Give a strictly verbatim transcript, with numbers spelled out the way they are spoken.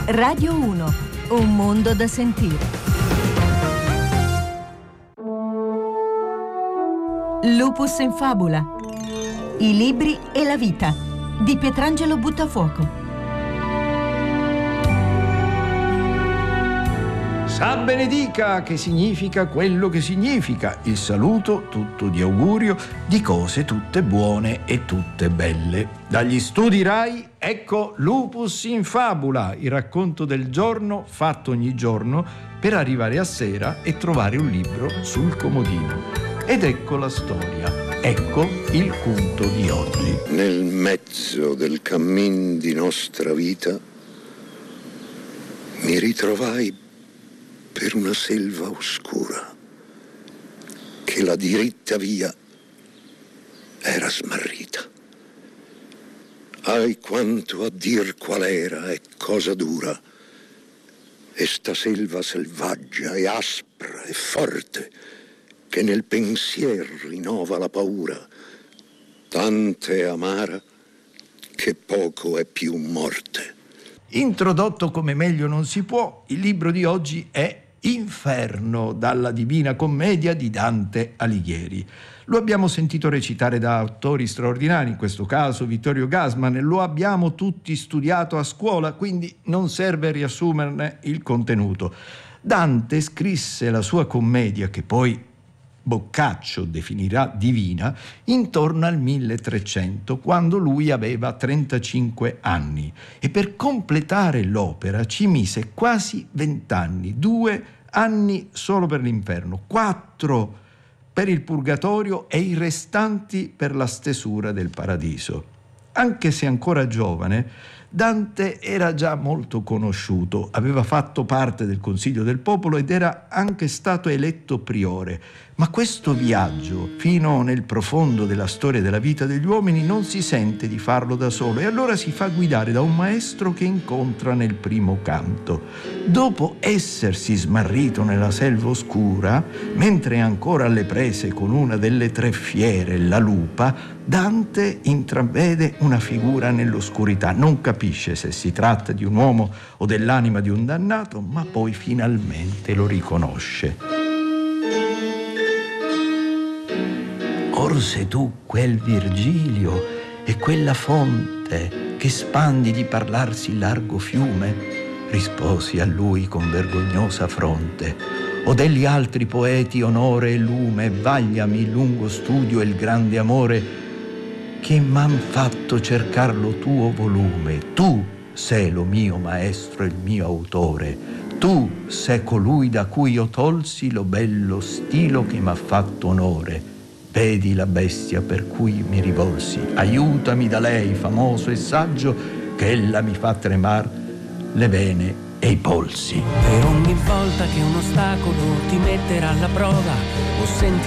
Radio uno, un mondo da sentire. Lupus in fabula. I libri e la vita di Pietrangelo Buttafuoco. Sa benedica, che significa quello che significa. Il saluto tutto di augurio di cose tutte buone e tutte belle. Dagli studi Rai, ecco Lupus in fabula, il racconto del giorno fatto ogni giorno per arrivare a sera e trovare un libro sul comodino. Ed ecco la storia, ecco il punto di oggi. Nel mezzo del cammin di nostra vita mi ritrovai per una selva oscura, che la diritta via era smarrita. Ai quanto a dir qual era e cosa dura esta selva selvaggia e aspra e forte, che nel pensier rinnova la paura, tante amara che poco è più morte. Introdotto come meglio non si può, il libro di oggi è Inferno, dalla Divina Commedia di Dante Alighieri. Lo abbiamo sentito recitare da autori straordinari, in questo caso Vittorio Gassman, e lo abbiamo tutti studiato a scuola, quindi non serve riassumerne il contenuto. Dante scrisse la sua commedia, che poi Boccaccio definirà divina, intorno al milletrecento, quando lui aveva trentacinque anni, e per completare l'opera ci mise quasi vent'anni, due anni solo per l'inferno, quattro per il purgatorio e i restanti per la stesura del paradiso. Anche se ancora giovane, Dante era già molto conosciuto, aveva fatto parte del Consiglio del Popolo ed era anche stato eletto priore. Ma questo viaggio fino nel profondo della storia della vita degli uomini non si sente di farlo da solo, e allora si fa guidare da un maestro che incontra nel primo canto. Dopo essersi smarrito nella selva oscura, mentre è ancora alle prese con una delle tre fiere, la lupa, Dante intravede una figura nell'oscurità. Non capisce se si tratta di un uomo o dell'anima di un dannato, ma poi finalmente lo riconosce. Or sei tu quel Virgilio e quella fonte che spandi di parlarsi il largo fiume? Risposi a lui con vergognosa fronte. O degli altri poeti onore e lume, vagliami il lungo studio e il grande amore che m'han fatto cercar lo tuo volume. Tu sei lo mio maestro e il mio autore. Tu sei colui da cui io tolsi lo bello stilo che m'ha fatto onore. Vedi la bestia per cui mi rivolsi. Aiutami da lei, famoso e saggio, che ella mi fa tremar le vene e i polsi. Per ogni volta che un ostacolo ti metterà alla prova, o senti